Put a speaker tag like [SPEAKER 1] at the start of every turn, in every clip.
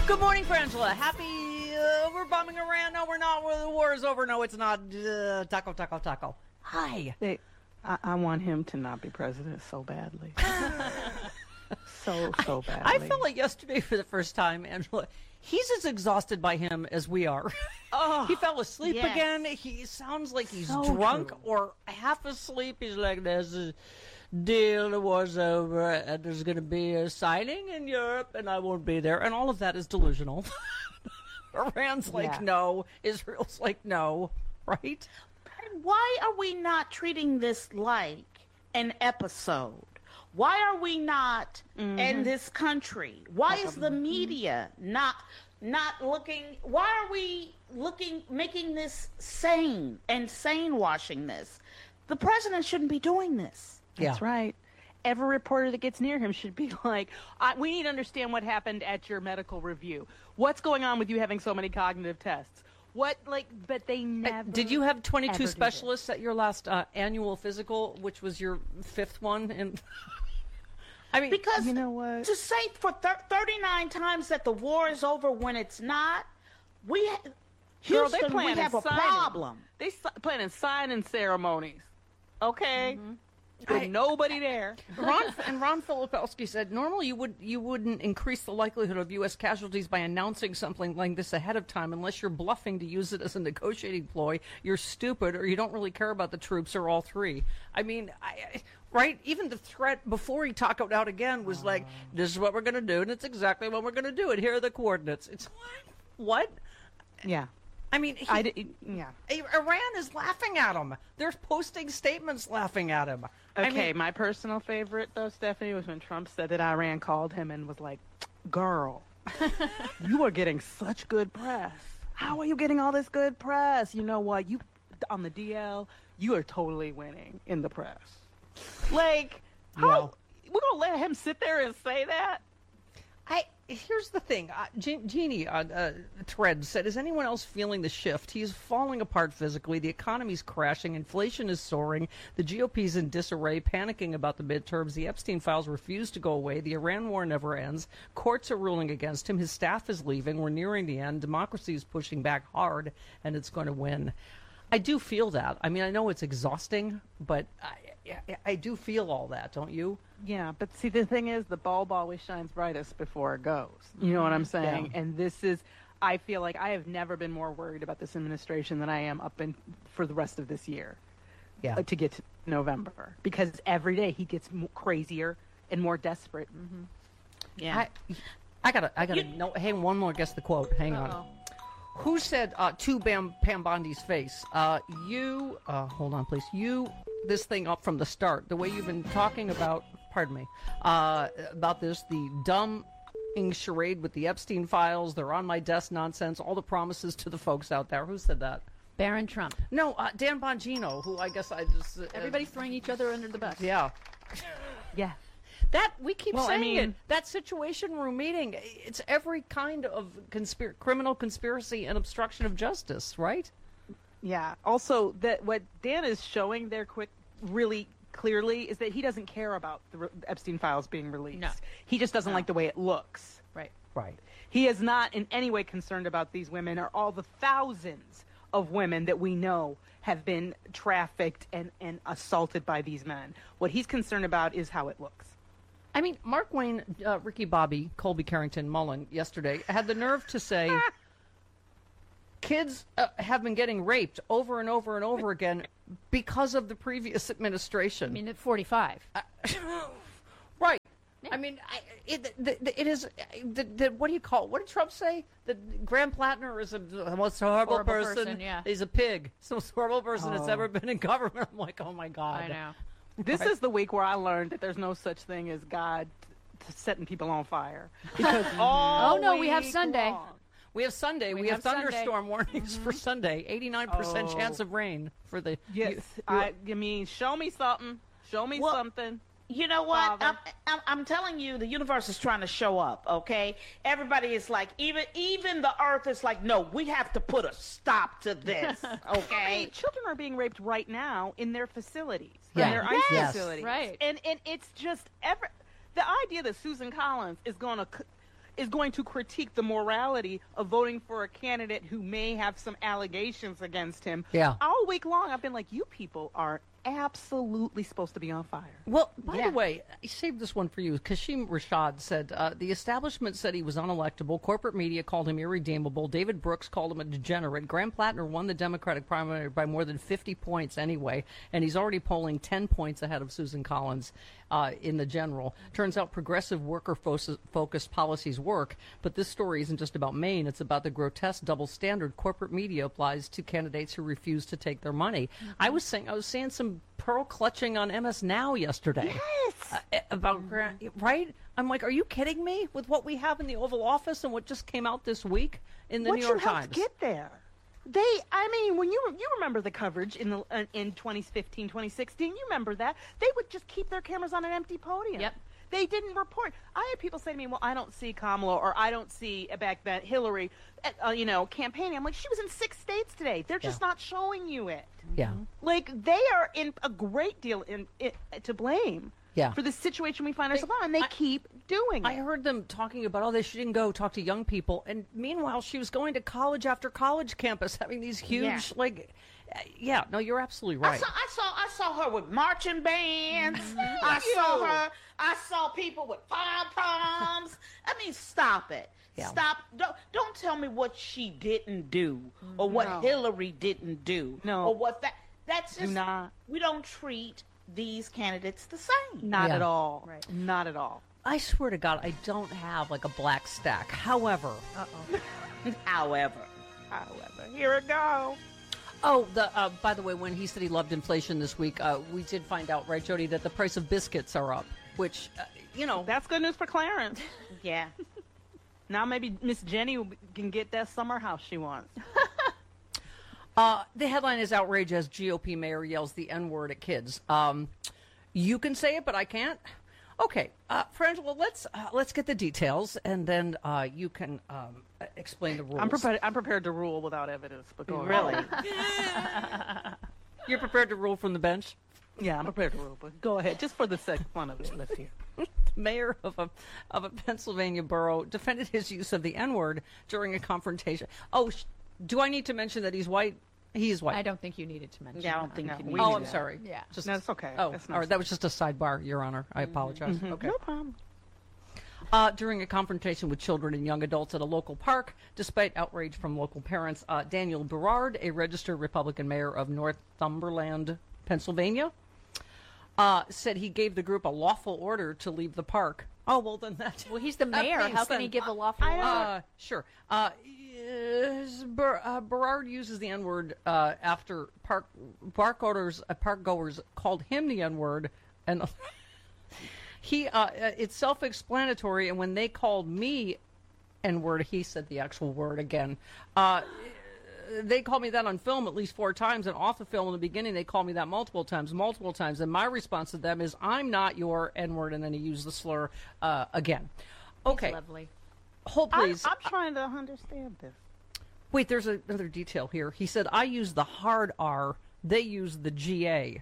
[SPEAKER 1] Good morning, Frangela. Happy, we're bombing Iran. No, we're not. The war is over. No, it's not. Taco. Hi.
[SPEAKER 2] I want him to not be president so badly. so badly.
[SPEAKER 1] I felt like yesterday for the first time, Angela, he's as exhausted by him as we are.
[SPEAKER 2] Oh,
[SPEAKER 1] he fell asleep
[SPEAKER 2] yes.
[SPEAKER 1] again. He sounds like he's
[SPEAKER 2] So
[SPEAKER 1] drunk
[SPEAKER 2] true.
[SPEAKER 1] or half asleep. He's like, there's a deal, the war's over, and there's going to be a signing in Europe, and I won't be there. And all of that is delusional. Iran's like, no. Israel's like, no. Right?
[SPEAKER 3] Why are we not treating this like an episode? Why are we not in this country? Why is the media not looking? Why are we making this sane washing this? The president shouldn't be doing this.
[SPEAKER 2] That's right. Every reporter that gets near him should be like, we need to understand what happened at your medical review. What's going on with you having so many cognitive tests? But they never.
[SPEAKER 1] Did you have 22
[SPEAKER 2] ever do
[SPEAKER 1] specialists at your last annual physical, which was your fifth one? And I mean,
[SPEAKER 3] Because
[SPEAKER 2] You know what?
[SPEAKER 3] to say for 39 times that the war is over when it's not, we
[SPEAKER 2] Girl, they
[SPEAKER 3] Houston, we
[SPEAKER 2] planning
[SPEAKER 3] have a
[SPEAKER 2] signing.
[SPEAKER 3] problem.
[SPEAKER 2] They planning signing ceremonies. Okay? With nobody there.
[SPEAKER 1] Ron Filipowski said normally you wouldn't increase the likelihood of U.S. casualties by announcing something like this ahead of time unless you're bluffing to use it as a negotiating ploy. You're stupid, or you don't really care about the troops, or all three. I mean, right? Even the threat before he talked out again was like, "This is what we're going to do, and it's exactly what we're going to do, and here are the coordinates." It's what?
[SPEAKER 2] Yeah.
[SPEAKER 1] I mean, Iran is laughing at him. They're posting statements laughing at him.
[SPEAKER 2] Okay,
[SPEAKER 1] I mean,
[SPEAKER 2] my personal favorite, though, Stephanie, was when Trump said that Iran called him and was like, girl, you are getting such good press. How are you getting all this good press? You know what? You on the DL, you are totally winning in the press. Like, how? We're going to let him sit there and say that?
[SPEAKER 1] Here's the thing. Jeannie Thread said, is anyone else feeling the shift? He's falling apart physically. The economy's crashing. Inflation is soaring. The GOP's in disarray, panicking about the midterms. The Epstein files refuse to go away. The Iran war never ends. Courts are ruling against him. His staff is leaving. We're nearing the end. Democracy is pushing back hard, and it's going to win. I do feel that. I mean, I know it's exhausting, but I do feel all that, don't you?
[SPEAKER 2] Yeah, but see, the thing is, the bulb always shines brightest before it goes. You know what I'm saying?
[SPEAKER 1] Yeah.
[SPEAKER 2] And this is, I feel like I have never been more worried about this administration than I am for the rest of this year.
[SPEAKER 1] Yeah.
[SPEAKER 2] To get to November. Because every day he gets crazier and more desperate.
[SPEAKER 3] Yeah.
[SPEAKER 1] I gotta know. Hey, one more. Guess the quote. Hang on. Who said to Pam Bondi's face? You. Hold on, please. You. This thing up from the start. The way you've been talking about. Pardon me. About this, the dumb charade with the Epstein files. They're on my desk nonsense. All the promises to the folks out there. Who said that?
[SPEAKER 4] Barron Trump.
[SPEAKER 1] No, Dan Bongino. Who I guess I just.
[SPEAKER 4] Everybody throwing each other under the bus.
[SPEAKER 1] Yeah.
[SPEAKER 2] Yeah.
[SPEAKER 1] That we keep
[SPEAKER 2] Well, I
[SPEAKER 1] saying
[SPEAKER 2] mean-
[SPEAKER 1] it. That situation room meeting. It's every kind of criminal conspiracy and obstruction of justice, right?
[SPEAKER 2] Yeah. Also, that what Dan is showing there really clearly is that he doesn't care about the Epstein files being released.
[SPEAKER 4] No.
[SPEAKER 2] He just doesn't like the way it looks.
[SPEAKER 4] Right.
[SPEAKER 1] Right.
[SPEAKER 2] He is not in any way concerned about these women or all the thousands of women that we know have been trafficked and assaulted by these men. What he's concerned about is how it looks.
[SPEAKER 1] I mean, Mark Wayne, Ricky Bobby, Colby Carrington, Mullen yesterday had the nerve to say kids have been getting raped over and over and over again because of the previous administration.
[SPEAKER 4] I mean, at 45.
[SPEAKER 1] Right. Yeah. I mean, it is. What do you call it? What did Trump say? That Graham Plattner is the most horrible person.
[SPEAKER 4] Yeah.
[SPEAKER 1] He's a pig. It's the most horrible person that's ever been in government. I'm like, oh my God.
[SPEAKER 4] I know.
[SPEAKER 2] This is the week where I learned that there's no such thing as God setting people on fire. Because
[SPEAKER 4] Oh, no, we have Sunday.
[SPEAKER 2] long-
[SPEAKER 1] We have Sunday. We have
[SPEAKER 4] have Sunday.
[SPEAKER 1] thunderstorm warnings for Sunday. 89%
[SPEAKER 2] Oh.
[SPEAKER 1] chance of rain for the.
[SPEAKER 2] Yes, I mean, show me something. Show me something.
[SPEAKER 3] You know what?
[SPEAKER 2] Father.
[SPEAKER 3] I'm telling you, the universe is trying to show up. Okay, everybody is like, even the earth is like, no, we have to put a stop to this. Okay,
[SPEAKER 2] Children are being raped right now in their facilities,
[SPEAKER 1] Yeah.
[SPEAKER 2] in their ICE
[SPEAKER 1] Yes.
[SPEAKER 2] facilities,
[SPEAKER 4] Right.
[SPEAKER 2] And it's just the idea that Susan Collins is going to is going to critique the morality of voting for a candidate who may have some allegations against him.
[SPEAKER 1] Yeah.
[SPEAKER 2] All week long, I've been like, you people are absolutely supposed to be on fire.
[SPEAKER 1] Well, by the way, I saved this one for you. Kashim Rashad said, the establishment said he was unelectable. Corporate media called him irredeemable. David Brooks called him a degenerate. Graham Plattner won the Democratic primary by more than 50 points anyway, and he's already polling 10 points ahead of Susan Collins in the general. Turns out progressive worker-focused policies work, but this story isn't just about Maine. It's about the grotesque double standard corporate media applies to candidates who refuse to take their money. I was saying some pearl clutching on MS Now yesterday.
[SPEAKER 2] Yes.
[SPEAKER 1] About right? I'm like, are you kidding me with what we have in the Oval Office and what just came out this week in the New York Times?
[SPEAKER 2] What you helped get there? When you remember the coverage in 2015, 2016, you remember that. They would just keep their cameras on an empty podium.
[SPEAKER 4] Yep.
[SPEAKER 2] They didn't report. I had people say to me, well, I don't see Kamala or I don't see back then Hillary, campaigning. I'm like, she was in 6 states today. They're just not showing you it.
[SPEAKER 1] Yeah.
[SPEAKER 2] Like, they are in a great deal to blame for the situation we find ourselves in, and they keep doing it.
[SPEAKER 1] I heard them talking about, she didn't go talk to young people. And meanwhile, she was going to college after college campus, having these huge, no, you're absolutely right.
[SPEAKER 3] I saw her with marching bands. I saw people with pom-poms. I mean, stop it.
[SPEAKER 1] Yeah.
[SPEAKER 3] Stop. Don't tell me what she didn't do or what Hillary didn't do.
[SPEAKER 2] No.
[SPEAKER 3] Or what that's just,
[SPEAKER 2] not.
[SPEAKER 3] We don't treat these candidates the same.
[SPEAKER 2] Not at all. Right. Not at all.
[SPEAKER 1] I swear to God, I don't have like a black stack. However.
[SPEAKER 3] However,
[SPEAKER 2] here it go.
[SPEAKER 1] Oh, by the way, when he said he loved inflation this week, we did find out, right, Jody, that the price of biscuits are up, which,
[SPEAKER 2] That's good news for Clarence.
[SPEAKER 3] yeah.
[SPEAKER 2] Now maybe Miss Jenny can get that summer house she wants.
[SPEAKER 1] The headline is outrage as GOP mayor yells the N-word at kids. You can say it, but I can't. Okay, Frangela, let's get the details, and then you can explain the rules.
[SPEAKER 2] I'm prepared to rule without evidence, but go
[SPEAKER 3] Really?
[SPEAKER 2] ahead.
[SPEAKER 1] You're prepared to rule from the bench?
[SPEAKER 2] Yeah, I'm prepared to rule, but go ahead, just for the fun of it. Let's hear.
[SPEAKER 1] Mayor of a Pennsylvania borough defended his use of the N-word during a confrontation. Oh, do I need to mention that he's white? He is white.
[SPEAKER 4] I don't think you needed to mention.
[SPEAKER 3] Yeah, I don't think you need
[SPEAKER 1] Oh, I'm
[SPEAKER 3] that.
[SPEAKER 1] sorry.
[SPEAKER 4] Yeah.
[SPEAKER 1] Just,
[SPEAKER 2] No, it's okay.
[SPEAKER 1] Oh,
[SPEAKER 2] That's
[SPEAKER 1] all right. That was just a sidebar, Your Honor. I apologize. Okay.
[SPEAKER 2] No problem.
[SPEAKER 1] During a confrontation with children and young adults at a local park, despite outrage from local parents, Daniel Berard, a registered Republican mayor of Northumberland, Pennsylvania, said he gave the group a lawful order to leave the park. Oh, well, then that...
[SPEAKER 4] Well, he's the mayor. How can he give a lawful order?
[SPEAKER 1] Sure. Berard uses the N-word after parkgoers called him the N-word, and it's self-explanatory. And when they called me N-word, he said the actual word again. They called me that on film at least 4 times, and off the film in the beginning they called me that multiple times. And my response to them is, "I'm not your N-word," and then he used the slur again. Okay.
[SPEAKER 4] He's lovely.
[SPEAKER 1] Hold, please.
[SPEAKER 2] I'm trying to understand this.
[SPEAKER 1] Wait, there's another detail here. He said, I use the hard R, they use the GA.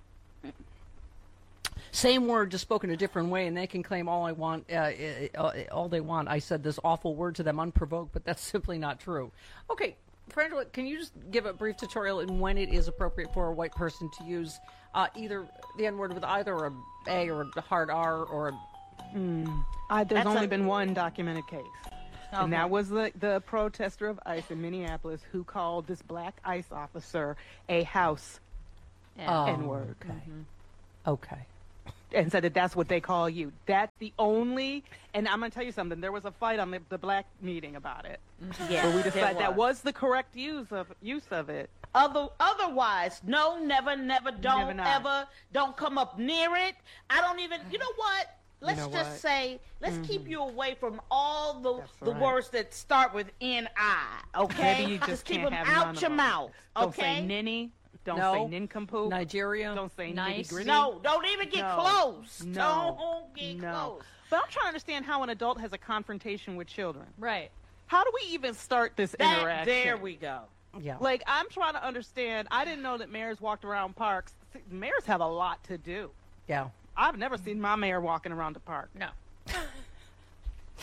[SPEAKER 1] Same word, just spoken a different way, and they can claim all they want. I said this awful word to them unprovoked, but that's simply not true. Okay, Frangela, can you just give a brief tutorial in when it is appropriate for a white person to use either the N-word with either a A or a hard R or a...
[SPEAKER 2] There's only been one documented case. Okay. And that was the protester of ICE in Minneapolis who called this black ICE officer a house N-word.
[SPEAKER 1] Okay. Okay.
[SPEAKER 2] And said that's what they call you. That's the only, and I'm going to tell you something, there was a fight on the black meeting about it.
[SPEAKER 3] Yeah,
[SPEAKER 2] but we decided that was the correct use of it.
[SPEAKER 3] Otherwise, no, never, don't come up near it. I don't even, you know what? Let's say, let's keep you away from all the words that start with N-I, okay?
[SPEAKER 2] Maybe you just
[SPEAKER 3] keep
[SPEAKER 2] can't
[SPEAKER 3] them
[SPEAKER 2] have
[SPEAKER 3] out your mouth, okay?
[SPEAKER 2] Don't say ninny. Don't say nincompoop.
[SPEAKER 1] Nigeria.
[SPEAKER 2] Don't say
[SPEAKER 4] nice.
[SPEAKER 2] nitty-gritty.
[SPEAKER 3] No, don't even get close.
[SPEAKER 2] No.
[SPEAKER 3] Don't get close.
[SPEAKER 2] But I'm trying to understand how an adult has a confrontation with children.
[SPEAKER 4] Right.
[SPEAKER 2] How do we even start this interaction?
[SPEAKER 3] There we go.
[SPEAKER 1] Yeah.
[SPEAKER 2] Like, I'm trying to understand. I didn't know that mayors walked around parks. Mayors have a lot to do.
[SPEAKER 1] Yeah.
[SPEAKER 2] I've never seen my mayor walking around the park.
[SPEAKER 4] No.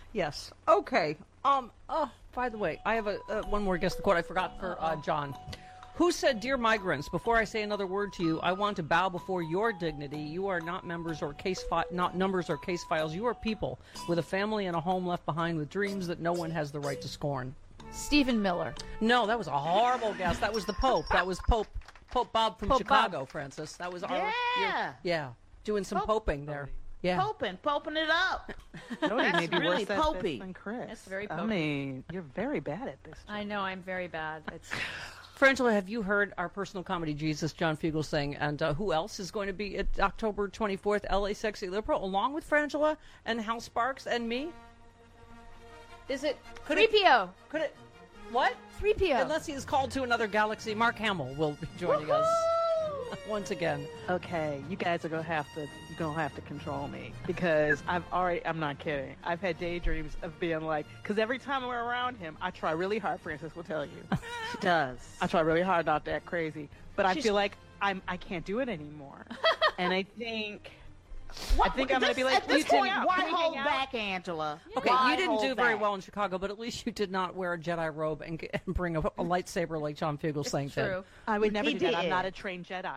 [SPEAKER 1] Yes. Okay. By the way, I have one more guess the quote I forgot for John. Who said, "Dear migrants, before I say another word to you, I want to bow before your dignity. You are not members or not numbers or case files. You are people with a family and a home left behind, with dreams that no one has the right to scorn."
[SPEAKER 4] Stephen Miller.
[SPEAKER 1] No, that was a horrible guess. That was the Pope. That was Pope Bob from Chicago,
[SPEAKER 4] Bob.
[SPEAKER 1] Francis. That was
[SPEAKER 3] Yeah.
[SPEAKER 1] doing some poping there. Yeah.
[SPEAKER 3] Poping it up.
[SPEAKER 2] Nobody may be
[SPEAKER 3] really
[SPEAKER 2] worse at
[SPEAKER 3] popey.
[SPEAKER 2] this than Chris.
[SPEAKER 4] That's very
[SPEAKER 2] I
[SPEAKER 4] popey.
[SPEAKER 2] mean, you're very bad at this.
[SPEAKER 4] I know I'm very bad. It's
[SPEAKER 1] Frangela, have you heard our personal comedy Jesus, John Fugelsang, and who else is going to be at October 24th, LA Sexy Liberal, along with Frangela and Hal Sparks and me? Is it? Could it?
[SPEAKER 4] 3PO.
[SPEAKER 1] Could it? What?
[SPEAKER 4] 3PO.
[SPEAKER 1] Unless he is called to another galaxy, Mark Hamill will be joining us once again.
[SPEAKER 2] Okay, you guys are gonna have to control me, because I'm not kidding. I've had daydreams of being like, because every time we're around him, I try really hard. Francis will tell you,
[SPEAKER 3] She does.
[SPEAKER 2] I try really hard not to act crazy, but I feel like I can't do it anymore, and I think I'm gonna be like,
[SPEAKER 3] at this point, why
[SPEAKER 2] Can we
[SPEAKER 3] hold
[SPEAKER 2] hang out?
[SPEAKER 3] back, Angela?
[SPEAKER 1] Okay,
[SPEAKER 3] Why
[SPEAKER 1] you didn't
[SPEAKER 3] hold
[SPEAKER 1] do very
[SPEAKER 3] back?
[SPEAKER 1] well in Chicago, but at least you did not wear a Jedi robe and bring a lightsaber like John Fugelsang did.
[SPEAKER 4] True.
[SPEAKER 2] I would never
[SPEAKER 3] He
[SPEAKER 2] do that. I'm
[SPEAKER 3] did.
[SPEAKER 2] not a trained Jedi.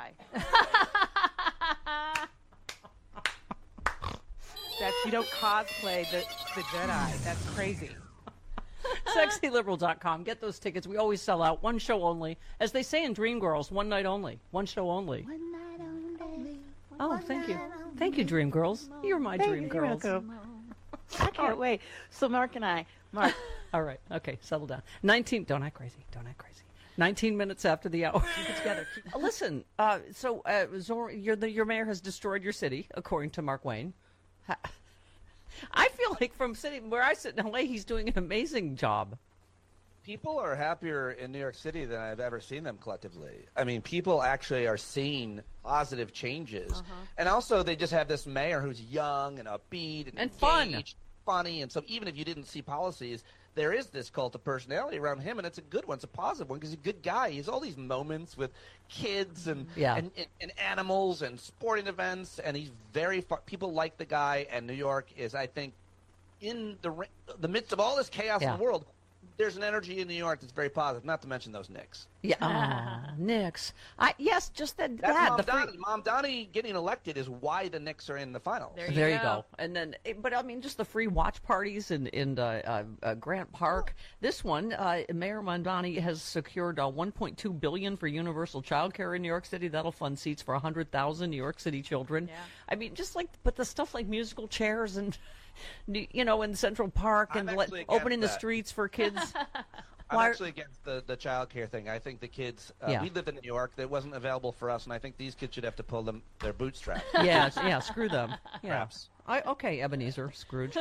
[SPEAKER 2] You don't cosplay the Jedi. That's crazy.
[SPEAKER 1] SexyLiberal.com. Get those tickets. We always sell out. One show only. As they say in Dreamgirls, one night only. One show only.
[SPEAKER 3] One night only.
[SPEAKER 1] Oh, thank you. Thank you, Dreamgirls. You're my Dreamgirls.
[SPEAKER 2] You're welcome. I can't wait. So Mark,
[SPEAKER 1] All right. Okay, settle down. 19. Don't act crazy. 19 minutes after the hour.
[SPEAKER 2] keep it together.
[SPEAKER 1] Listen, your mayor has destroyed your city, according to Mark Wayne. I feel like from sitting where I sit in LA, he's doing an amazing job.
[SPEAKER 5] People are happier in New York City than I've ever seen them collectively. I mean, people actually are seeing positive changes. And also, they just have this mayor who's young and upbeat and engaged, funny. And so even if you didn't see policies, there is this cult of personality around him, and it's a good one. It's a positive one because he's a good guy. He has all these moments with kids and animals and sporting events, and he's very fun. People like the guy, and New York is, I think, in the midst of all this chaos in the world, there's an energy in New York that's very positive, not to mention those Knicks.
[SPEAKER 1] Yeah, Knicks. Yes, just that.
[SPEAKER 5] Mom Donnie getting elected is why the Knicks are in the finals.
[SPEAKER 1] There you go. And then, but I mean, just the free watch parties in Grant Park. This one, Mayor Mondani has secured $1.2 billion for universal child care in New York City. That'll fund seats for 100,000 New York City children. Yeah. I mean, just like, but the stuff like musical chairs and, in Central Park and opening the streets for kids.
[SPEAKER 5] I'm actually against the child care thing. I think the kids, we live in New York, that wasn't available for us, and I think these kids should have to pull their bootstraps.
[SPEAKER 1] Yeah, screw them. Yeah.
[SPEAKER 5] Perhaps.
[SPEAKER 1] Okay, Ebenezer Scrooge.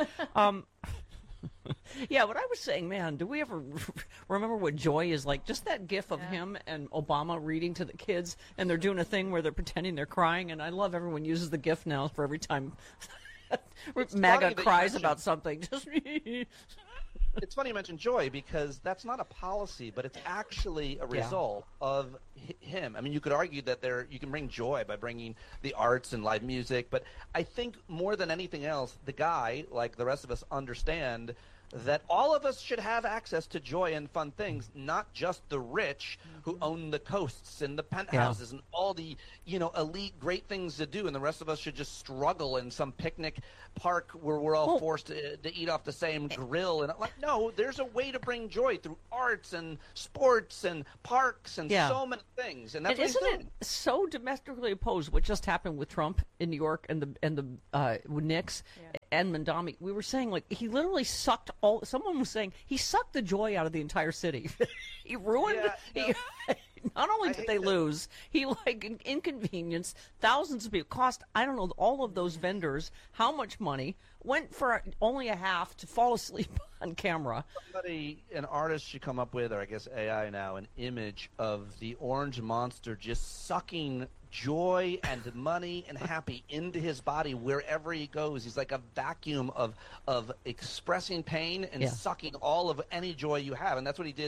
[SPEAKER 1] What I was saying, man, do we ever remember what joy is like? Just that gif of him and Obama reading to the kids, and they're doing a thing where they're pretending they're crying, and I love everyone uses the gif now for every time MAGA cries about something. Just
[SPEAKER 5] It's funny you mentioned joy, because that's not a policy, but it's actually a result of him. I mean, you could argue that you can bring joy by bringing the arts and live music, but I think more than anything else, the guy, like the rest of us, understand that all of us should have access to joy and fun things, not just the rich who own the coasts and the penthouses and all the, elite great things to do, and the rest of us should just struggle in some picnic park where we're all forced to eat off the same grill. And no, there's a way to bring joy through arts and sports and parks and so many things. And that's what he's doing.
[SPEAKER 1] Isn't it so domestically opposed what just happened with Trump in New York and the Knicks and Mondani? We were saying, like, he literally sucked someone was saying he sucked the joy out of the entire city. He ruined not only did they lose, he inconvenienced thousands of people. Cost, I don't know, all of those vendors how much money, went for only a half to fall asleep on camera.
[SPEAKER 5] An artist should come up with, or I guess AI now, an image of the orange monster just sucking joy and money and happy into his body wherever he goes. He's like a vacuum of expressing pain and sucking all of any joy you have. And that's what he did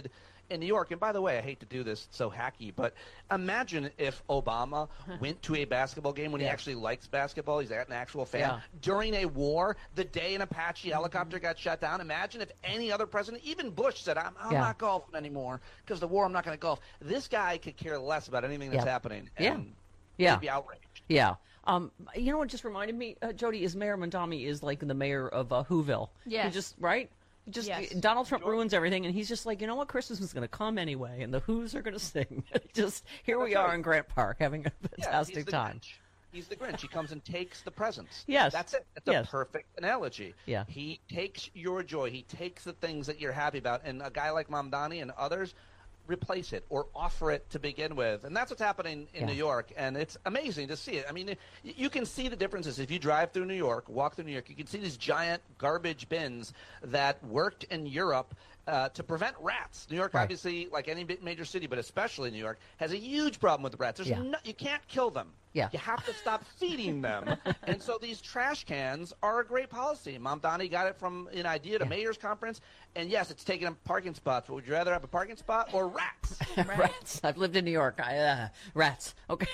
[SPEAKER 5] in New York. And by the way, I hate to do this, it's so hacky, but imagine if Obama went to a basketball game when he actually likes basketball. He's an actual fan. During a war, the day an Apache helicopter got shot down. Imagine if any other president, even Bush, said, I'm not golfing anymore because the war, I'm not going to golf. This guy could care less about anything that's happening. And he'd be outraged.
[SPEAKER 1] Yeah. You know what just reminded me, Jody, is Mayor Mondami is like the mayor of Whoville.
[SPEAKER 4] Yes.
[SPEAKER 1] He just, right? Just Donald Trump ruins everything, and he's just like, you know what, Christmas is going to come anyway, and the Who's are going to sing. Just here we are in Grant Park having a fantastic time.
[SPEAKER 5] Grinch. He's the Grinch. He comes and takes the presents.
[SPEAKER 1] Yes.
[SPEAKER 5] That's it. It's a perfect analogy.
[SPEAKER 1] Yeah.
[SPEAKER 5] He takes your joy. He takes the things that you're happy about, and a guy like Mamdani and others replace it or offer it to begin with. And that's what's happening in New York, and it's amazing to see it. I mean, you can see the differences. If you drive through New York, walk through New York, you can see these giant garbage bins that worked in Europe to prevent rats. New York, obviously, like any major city, but especially New York, has a huge problem with the rats. There's you can't kill them.
[SPEAKER 1] Yeah.
[SPEAKER 5] You have to stop feeding them. And so these trash cans are a great policy. Mamdani got it from an idea to mayor's conference. And yes, it's taking up parking spots. But would you rather have a parking spot or rats?
[SPEAKER 1] Rats. I've lived in New York. Rats. Okay.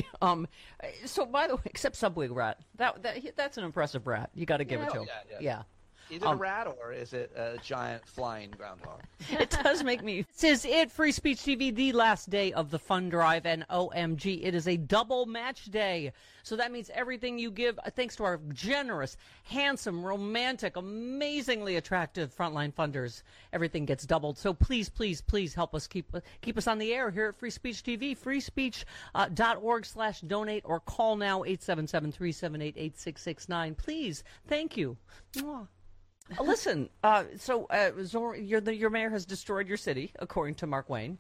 [SPEAKER 1] So by the way, except Subway rat. That's an impressive rat. You got to give it to him. Yeah.
[SPEAKER 5] Either a rat or is it a giant flying groundhog?
[SPEAKER 1] It does make me. This is it. Free Speech TV, the last day of the fund drive, and OMG, it is a double match day. So that means everything you give, thanks to our generous, handsome, romantic, amazingly attractive frontline funders, everything gets doubled. So please, please, please help us keep us on the air here at Free Speech TV, freespeech.org/donate, or call now 877-378-8669. Please. Thank you. Mwah. Listen, so your mayor has destroyed your city, according to Mark Wayne.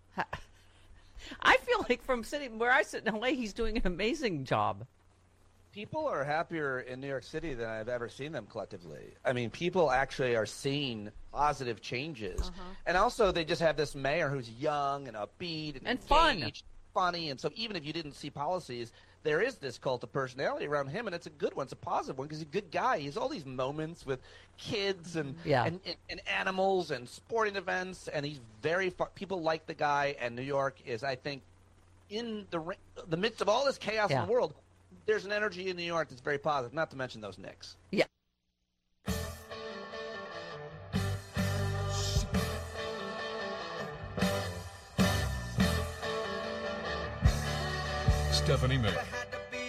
[SPEAKER 1] I feel like from sitting where I sit in LA, he's doing an amazing job.
[SPEAKER 5] People are happier in New York City than I've ever seen them collectively. I mean, people actually are seeing positive changes. And also, they just have this mayor who's young and upbeat and engaged, funny. And so even if you didn't see policies, there is this cult of personality around him, and it's a good one. It's a positive one because he's a good guy. He has all these moments with kids and animals and sporting events, and he's very people like the guy. And New York is, I think, in the midst of all this chaos in the world, there's an energy in New York that's very positive, not to mention those Knicks.
[SPEAKER 1] Yeah.
[SPEAKER 6] Stephanie May.